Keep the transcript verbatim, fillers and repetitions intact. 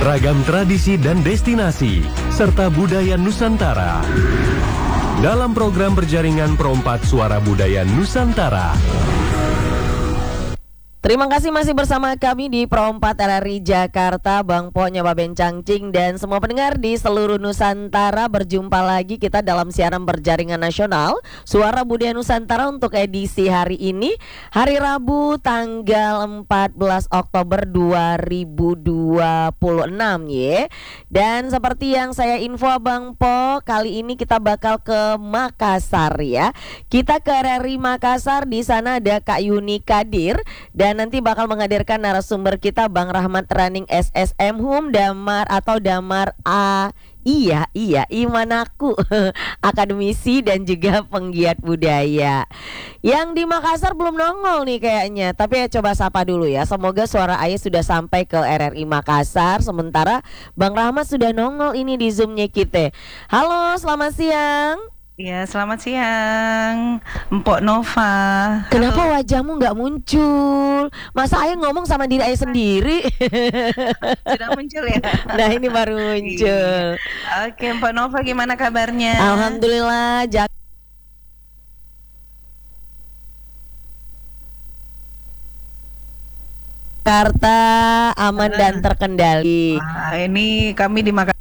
ragam tradisi dan destinasi, serta budaya Nusantara. Dalam program berjaringan Perompak Suara Budaya Nusantara. Terima kasih masih bersama kami di Perompak R R I Jakarta, Bang Po, Nyoba Bencangcing, dan semua pendengar di seluruh Nusantara. Berjumpa lagi kita dalam siaran berjaringan nasional Suara Budaya Nusantara untuk edisi hari ini, hari Rabu tanggal empat belas Oktober dua ribu dua puluh enam ya. Dan seperti yang saya info Bang Po, kali ini kita bakal ke Makassar ya. Kita ke R R I Makassar, di sana ada Kak Yuni Kadir, dan Dan nanti bakal menghadirkan narasumber kita Bang Rahmat Raning S S M Hum Damar atau Damar A. Iya, iya, Imanaku, akademisi dan juga penggiat budaya. Yang di Makassar belum nongol nih kayaknya, tapi ya coba sapa dulu ya. Semoga suara Ayah sudah sampai ke R R I Makassar. Sementara Bang Rahmat sudah nongol ini di Zoom-nya kita. Halo, selamat siang. Ya, selamat siang, Mpok Nova. Kenapa Halo. Wajahmu nggak muncul? Masa Ayah ngomong sama diri Ayah sendiri? Sudah muncul ya? Nah, ini baru muncul. Oke, Mpok Nova, gimana kabarnya? Alhamdulillah. Jak Jakarta aman dan terkendali. Wah, ini kami di Makassar